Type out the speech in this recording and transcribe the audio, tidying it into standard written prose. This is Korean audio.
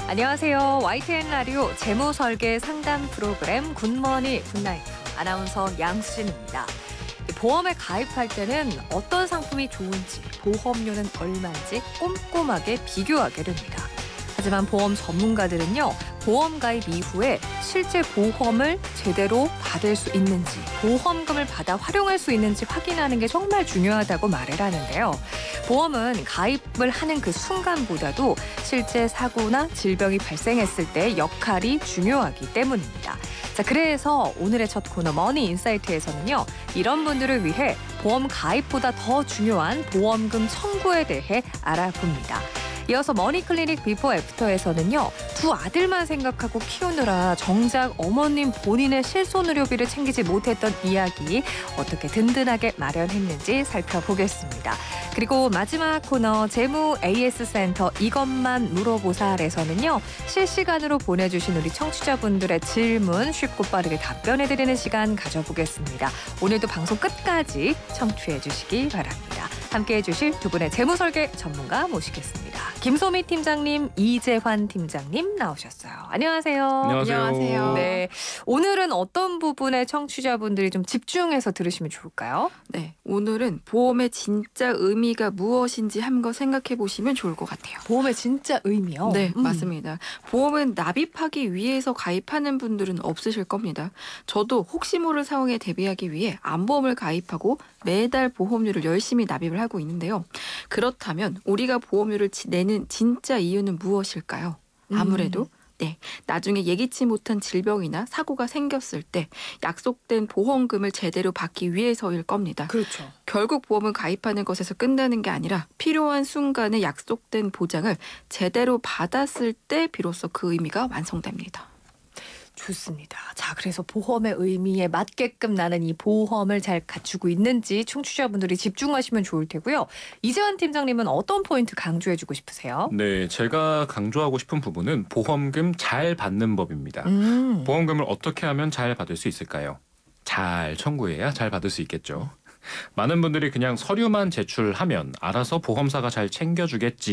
안녕하세요. YTN 라디오 재무설계 상담 프로그램 굿머니 굿나이트 아나운서 양수진입니다. 보험에 가입할 때는 어떤 상품이 좋은지, 보험료는 얼마인지 꼼꼼하게 비교하게 됩니다. 하지만 보험 전문가들은요, 보험 가입 이후에 실제 보험을 제대로 받을 수 있는지, 보험금을 받아 활용할 수 있는지 확인하는 게 정말 중요하다고 말을 하는데요. 보험은 가입을 하는 그 순간보다도 실제 사고나 질병이 발생했을 때 역할이 중요하기 때문입니다. 자, 그래서 오늘의 첫 코너 머니 인사이트에서는요, 이런 분들을 위해 보험 가입보다 더 중요한 보험금 청구에 대해 알아봅니다. 이어서 머니클리닉 비포 애프터에서는요, 두 아들만 생각하고 키우느라 정작 어머님 본인의 실손의료비를 챙기지 못했던 이야기 어떻게 든든하게 마련했는지 살펴보겠습니다. 그리고 마지막 코너 재무 AS 센터 이것만 물어보살에서는요, 실시간으로 보내주신 우리 청취자분들의 질문 쉽고 빠르게 답변해드리는 시간 가져보겠습니다. 오늘도 방송 끝까지 청취해 주시기 바랍니다. 함께해 주실 두 분의 재무설계 전문가 모시겠습니다. 김소미 팀장님, 이재환 팀장님 나오셨어요. 안녕하세요. 안녕하세요. 네, 오늘은 어떤 부분에 청취자분들이 좀 집중해서 들으시면 좋을까요? 네, 오늘은 보험의 진짜 의미가 무엇인지 한번 생각해 보시면 좋을 것 같아요. 보험의 진짜 의미요? 네, 맞습니다. 보험은 납입하기 위해서 가입하는 분들은 없으실 겁니다. 저도 혹시 모를 상황에 대비하기 위해 암보험을 가입하고 매달 보험료를 열심히 납입을 하고 있는데요. 그렇다면 우리가 보험료를 내는 진짜 이유는 무엇일까요? 아무래도 네, 나중에 예기치 못한 질병이나 사고가 생겼을 때 약속된 보험금을 제대로 받기 위해서일 겁니다. 그렇죠. 결국 보험을 가입하는 것에서 끝나는 게 아니라 필요한 순간에 약속된 보장을 제대로 받았을 때 비로소 그 의미가 완성됩니다. 좋습니다. 자, 그래서 보험의 의미에 맞게끔 나는 이 보험을 잘 갖추고 있는지 청취자분들이 집중하시면 좋을 테고요. 이재환 팀장님은 어떤 포인트 강조해주고 싶으세요? 네, 제가 강조하고 싶은 부분은 보험금 잘 받는 법입니다. 보험금을 어떻게 하면 잘 받을 수 있을까요? 잘 청구해야 잘 받을 수 있겠죠. 많은 분들이 그냥 서류만 제출하면 알아서 보험사가 잘 챙겨주겠지